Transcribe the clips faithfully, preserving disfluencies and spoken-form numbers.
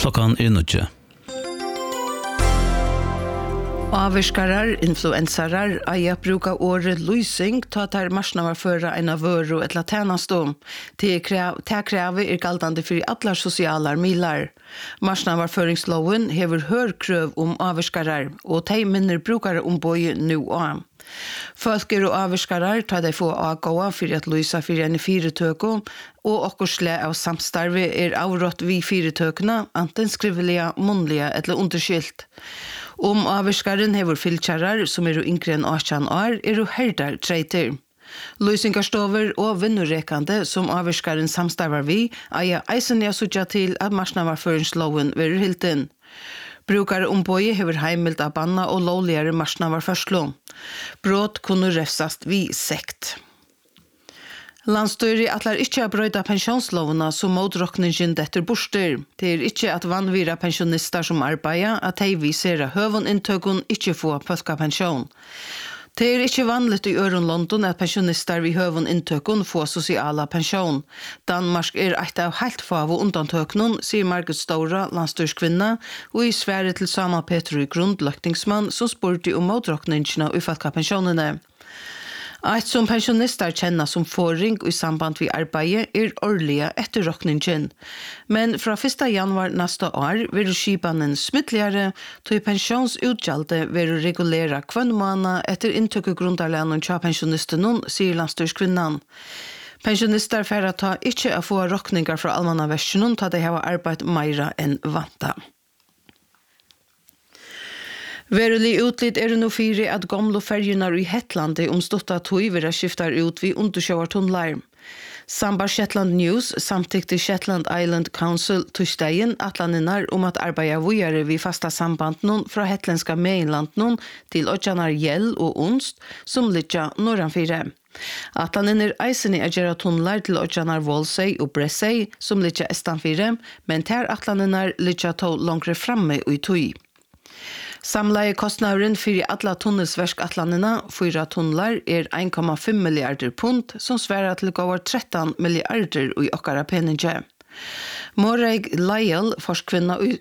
Klokkan er nødje. Avviskarar, influensarar, eia bruka året lysing, ta tar marsnavarføra en av vøru et latænastom. Det krevet er galdande for alle sosiale milar. Marsnavarføringsloven hever hørkrøv om avviskarar, og de minner brukare om boi nu og. Folk er og avviskarar tar de få avgåa for at lysa for en firetøko, og okkursle av samstarve er avrått vi firetøkene, anten skrivelige, munnlige eller underskilt. Om avviskaren hever fylkjarar som er yngre enn åtjan år, er og herdar treiter. Lysingarstover og vinnurekande som avviskaren samstarvar vi, eier eisen jeg sutja til at marsnavarføringsloven verer hilten. Brukare ombøye hever heimild av banna og lovligere marsnavarførslo. Brot kunne refsast vi sekt. Landstyri atlar ikkje a brøyda pensjonslovene som motrokningen detter borster. Det er ikkje at vanvira pensjonister som arbeida at de viser høvun inntøkun ikkje få folkepensjon. Det er ikke vanligt i Øren London at pensjonister vid høvun inntøkun får sosiala pensjon. Danmark er eit av helt fav og undantøknun, sier Margit Stora, landstyrskvinna, og i Sverige til Samuel Petru i grund, løktingsmann, som spurte om motrokningene og folkepensjonene. Eit som pensjonister kjenner som forring i samband med arbeidet er årlige etterrokningen. Men fra første januar neste år vil skipanen smittligere, til pensjonsutgjaldet vil regulere hver måned etter inntøkkegrundarlænen til pensjonistene, sier landstyrskvinnan. Pensjonister får ta ikke å få rokninger fra almannaversjonen til de har arbeidet mer enn vanta. Verlig utlitt er det nå fire at gamle fergjenar i Hetlandet omståtta tog vil skiftar ut vid undersjøvartunnlar. Sambar Shetland News samtykte Shetland Island Council torsdagen atlaninnar om at arbeida vujare vid fasta sambanden fra hetländska mainlandnon til Odjanar Gjell og Onst som litja norranfire. Atlaninnar eisen i agera tunnlar til Odjanar Volsei og Bressei som litja estanfire, men ter atlaninnar litja to langre framme og i tog. Samleie kostnaderen for alle tunnelsverkatlanene, fyra tunnlar, er en komma fem milliarder pund, som sværer til over tretton milliarder i okkara peninge. Morag Lyell, forskvinna i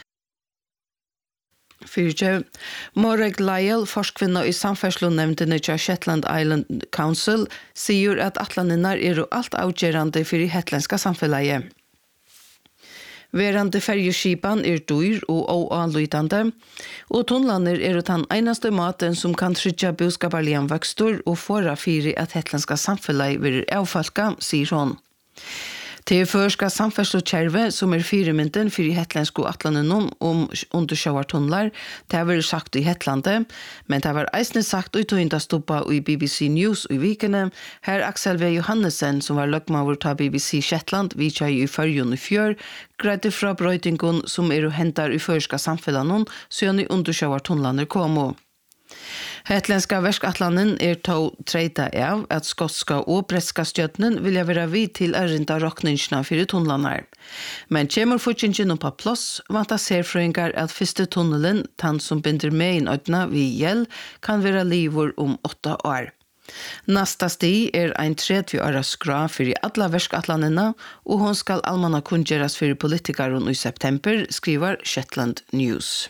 Fyrtje. Morag Lyell, forskvinna i samferdslonemndene til Shetland Island Council, sier at atlanene er alt avgjerande for i hetlandska samfellet. Verande ferjeskipan er dyr og oanlytande, og tunnlaner er den einaste maten som kan trykja boskaparlian vøkstor og fåra fyri at hetlandska samfellet vil avfalka, sier hon. Til førska samferdslotkjerve som er fyremynden for i hetlandsko atlanenom om undersjøvartunnlar, det har vært sagt i Hetlandet, men det har vært eisne sagt ut og inda stoppa i B B C News i vikene. Her Axel V. Johannesen, som var løgmaver til B B C Shetland, vidtja i fyrjun i fjør, greide fra brøytingon som er og hentar i førska samfellanon, søn i undersjøvartunnlaner komo. Hetlandska verskatlanen er to treita av at skotska og bretska stjøtnen vilja være vid til erinda rokningsna fyrir tunnlanar. Men kjemur fortjengjen om på plass, vanta serfrøyngar at fyrste tunnelen, tann som binder med inn ødna vi gjeld, kan være livor om åtta år. Nasta sti er ein trettiu åra skra fyrir alla verskatlanena, og hon skal almanna kunngeras fyrir politikaron i september, skriver Shetland News.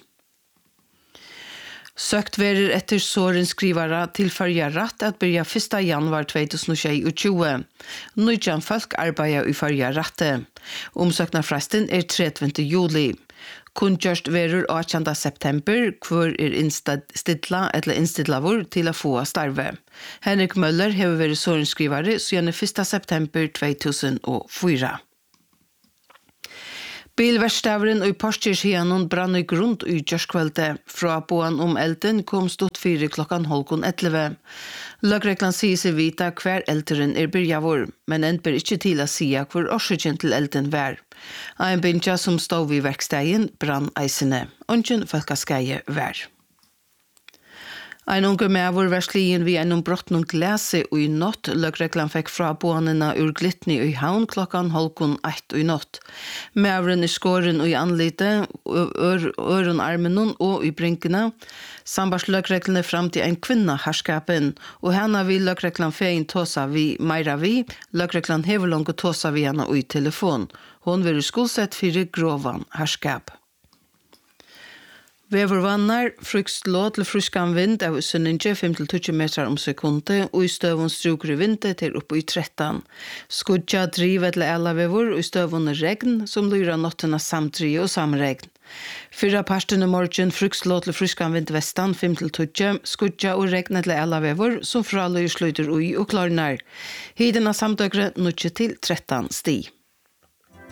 Søkt verer etter såren skrivara til fyrja ratt at byrja første januar tjugohundratjugo. Nøydjan folk arbeider i fyrja ratte. Omsøknarfresten er trettiende juli. Kunngjørst verer åttende september, hvor er innstidla eller innstidlavur til å få starve. Henrik Møller har vært såren skrivare siden første september tjugohundrafyra. Bilverkstaveren og Porskirkjenen brann i grunn i Gjørskveldet. Fra boan om elden kom stått fire klokkan holkon elleve. Løgreglan sier seg vita hver elderen er byrjavor, men en ber ikke til å sia hvor årsøkjen til elden var. Ein bindja som stod i verkstegen brann eisene. Ongen folkaskeie var. Ein unge mævur var slien vi en brottnum glasi og i natt. Løgreglan fikk fra bånina ur Glitni i havn klokkan halvkun eitt i natt. Mævuren i skåren og i anlite, øren armen og i brinkene. Sambars løgreglene fram til en kvinna herskapen, og henne vil løgreglan fein tåsa vi meira vi. Løgreglan hever langt tåsa vi henne i telefon. Hon vil skolsett fyrir grovan herskap. Vevervannar, frukslå til fruskan vind av sunninje fem til tjúgu metrar om sekunde, og i støvun struker i vindet til oppe i tretton. Skudja driv eller alla vevor, og i støvun regn, som lyra notterna samtri og samregn. Fyrra parten i morgen frukslå til fruskan vind vestan fem til tjúgu, skudja og regn eller alla vevor, som fralyr sluter ui og klarnar. Hidena samdøgre nutje til tretton sti.